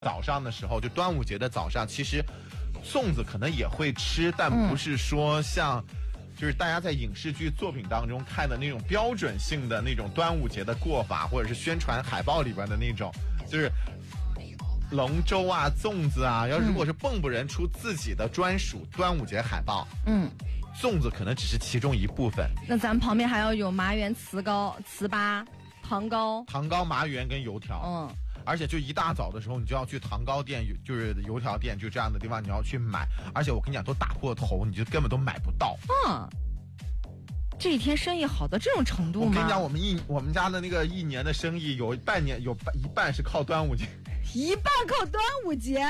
早上的时候，就端午节的早上，其实粽子可能也会吃，但不是说像。就是大家在影视剧作品当中看的那种标准性的那种端午节的过法，或者是宣传海报里边的那种，就是龙舟啊、粽子啊。如果是蚌埠人出自己的专属端午节海报，粽子可能只是其中一部分。 那咱们旁边还要有麻圆、糍粑、糖糕、 麻圆跟油条。而且就一大早的时候，你就要去糖糕店，就是油条店，就这样的地方你要去买。而且我跟你讲，都打破头，你就根本都买不到。 这一天生意好到这种程度吗？ 我跟你讲，我们家的那个一年的生意有一半是靠端午节， 一半靠端午节。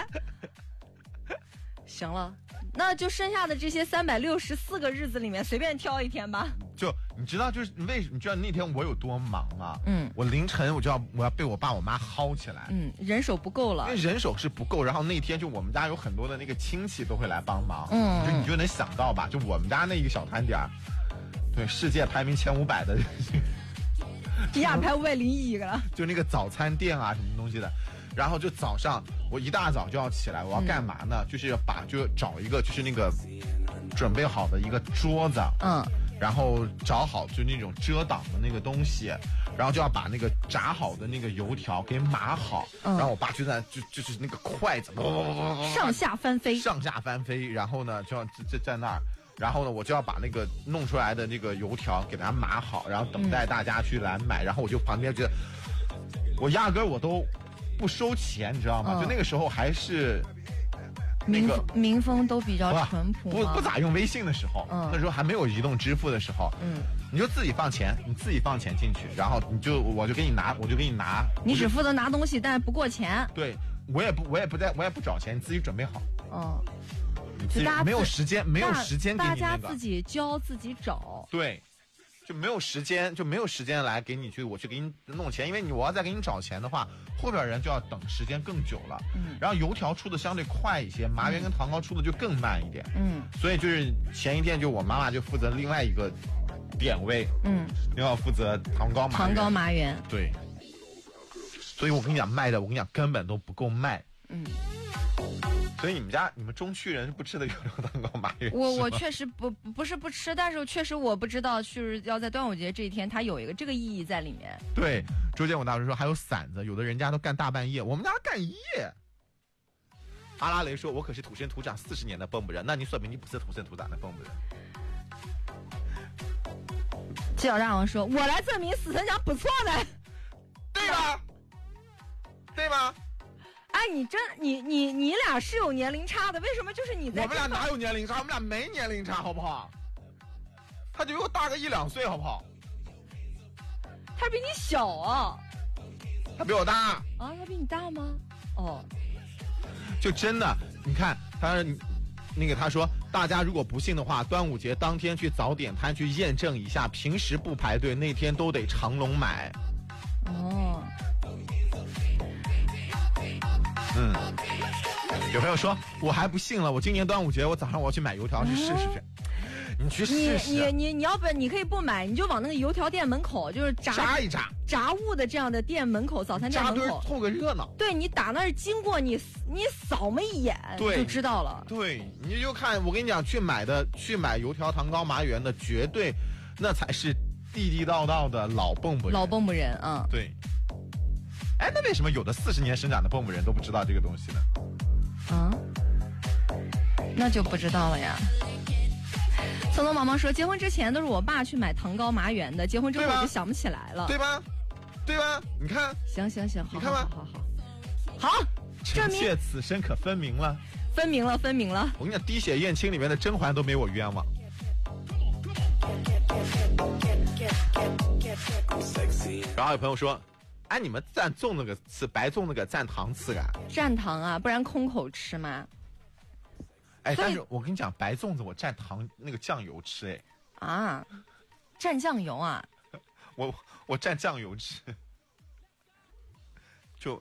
行了，那就剩下的这些364个日子里面随便挑一天吧。 就你知道，就是你知道那天我有多忙吗？我凌晨我要被我爸我妈薅起来。 人手不够了， 因为人手是不够。然后那天就我们家有很多的那个亲戚都会来帮忙。你就能想到吧？就我们家那一个小摊点儿，对，世界排名前500的， 亚排501个了。 就那个早餐店啊，什么东西的。然后就早上我一大早就要起来，我要干嘛呢？就是就找一个就是那个准备好的一个桌子，然后找好就那种遮挡的那个东西，然后就要把那个炸好的那个油条给码好，然后我爸就在就是那个筷子上下翻飞， 然后呢就要在那儿，然后呢我就要把那个弄出来的那个油条给它码好，然后等待大家去来买，然后我就旁边觉得我压根我都不收钱，你知道吗？就那个时候还是那个民风都比较淳朴， 不咋用微信的时候，那时候还没有移动支付的时候，你就自己放钱，进去，然后我就给你拿， 你只负责拿东西，但是不过钱。 对，我也不找钱，你自己准备好。 就没有时间给你大家自己教自己找。 对。就没有时间来给你我去给你弄钱，因为我要再给你找钱的话，后边人就要等时间更久了。然后油条出的相对快一些，麻圆跟糖糕出的就更慢一点。所以就是前一天就我妈妈就负责另外一个点位，又要负责糖糕麻圆。 对，所以我跟你讲根本都不够卖。所以你们中区人不吃的油条糖糕麻圆？ 我确实不是不吃，但是确实我不知道，就是要在端午节这一天，它有一个这个意义在里面。 对，周建武大师说还有馓子，有的人家都干大半夜，我们家干一夜。阿拉雷说：“我可是土生土长40年的蚌埠人，那你说明你不是土生土长的蚌埠人。” 纪晓大王说：“我来证明死神讲不错的， 对吧？对吗？” 哎，你俩是有年龄差的，为什么就是你在？ 我们俩哪有年龄差？我们俩没年龄差，好不好？他就比我大个1-2岁，好不好？ 他比你小啊？ 他比我大啊？他比你大吗？哦， 就真的，你看他说，大家如果不信的话，端午节当天去早点摊去验证一下，平时不排队，那天都得长龙买。有朋友说我还不信了，我今年端午节我早上我要去买油条去试试去。你去试试。 你要不你可以不买，你就往那个油条店门口，就是炸一炸炸物的这样的店门口，早餐店门口扎堆凑个热闹。 对，你打那儿经过，你扫么一眼就知道了。 对，你就看，我跟你讲，去买油条糖糕麻圆的，绝对那才是地道的老蚌埠人啊。对。哎，那为什么有的40年生长的蚌埠人都不知道这个东西呢？ 那就不知道了呀。匆匆忙忙说，结婚之前都是我爸去买糖糕麻圆的，结婚之后我就想不起来了， 对吧？你看， 行， 你看吧， 好， 臣妾此生可分明了。 分明了。 我跟你讲，滴血验亲里面的甄嬛都没我冤枉。然后有朋友说，哎，你们蘸粽那个吃白粽那个蘸糖吃啊？ 蘸糖啊，不然空口吃吗？ 哎，但是我跟你讲，白粽子我蘸糖那个酱油吃，哎。 啊，蘸酱油啊？ 我蘸酱油吃，就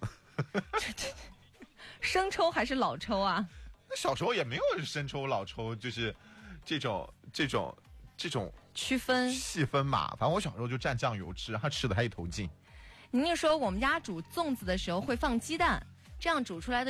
生抽还是老抽啊？ 那小时候也没有生抽老抽，就是这种区分细分嘛。反正我小时候就蘸酱油吃，然后吃的还一头劲。 您说我们家煮粽子的时候会放鸡蛋， 这样煮出来的